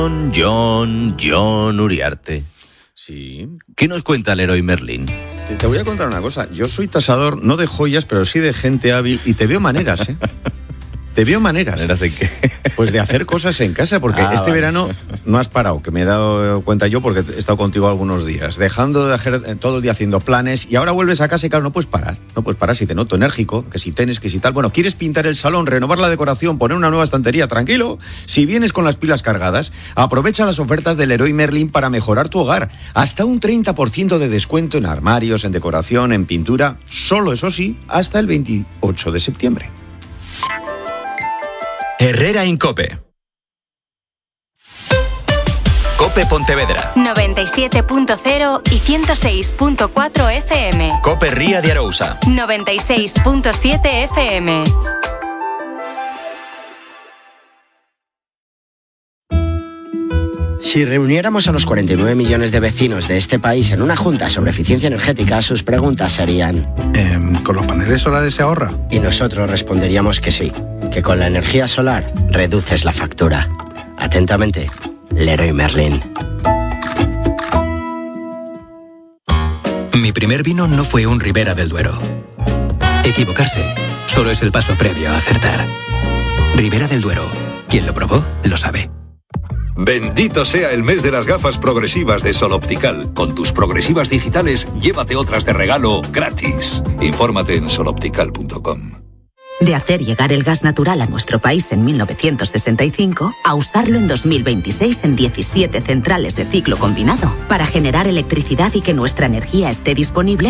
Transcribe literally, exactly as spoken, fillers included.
John, John Uriarte. Sí. ¿Qué nos cuenta Leroy Merlin? Te, te voy a contar una cosa. Yo soy tasador, no de joyas, pero sí de gente hábil y te veo maneras, ¿eh? Te veo maneras. ¿Maneras en qué? Pues de hacer cosas en casa, porque ah, este vale. verano no has parado, que me he dado cuenta yo porque he estado contigo algunos días, dejando de hacer todo el día haciendo planes y ahora vuelves a casa y claro, no puedes parar, no puedes parar si te noto enérgico, que si tenis, que si tal. Bueno, quieres pintar el salón, renovar la decoración, poner una nueva estantería, tranquilo. Si vienes con las pilas cargadas, aprovecha las ofertas del Leroy Merlin para mejorar tu hogar. Hasta un treinta por ciento de descuento en armarios, en decoración, en pintura, solo eso sí, hasta el veintiocho de septiembre. Herrera Incope. Cope Pontevedra. noventa y siete punto cero y ciento seis punto cuatro F M. Cope Ría de Arousa. noventa y seis punto siete F M. Si reuniéramos a los cuarenta y nueve millones de vecinos de este país en una junta sobre eficiencia energética, sus preguntas serían... Eh, ¿Con los paneles solares se ahorra? Y nosotros responderíamos que sí, que con la energía solar reduces la factura. Atentamente, Leroy Merlin. Mi primer vino no fue un Ribera del Duero. Equivocarse solo es el paso previo a acertar. Ribera del Duero. Quien lo probó, lo sabe. Bendito sea el mes de las gafas progresivas de Sol Optical. Con tus progresivas digitales, llévate otras de regalo gratis. Infórmate en sol optical punto com. De hacer llegar el gas natural a nuestro país en mil novecientos sesenta y cinco a usarlo en dos mil veintiséis en diecisiete centrales de ciclo combinado para generar electricidad y que nuestra energía esté disponible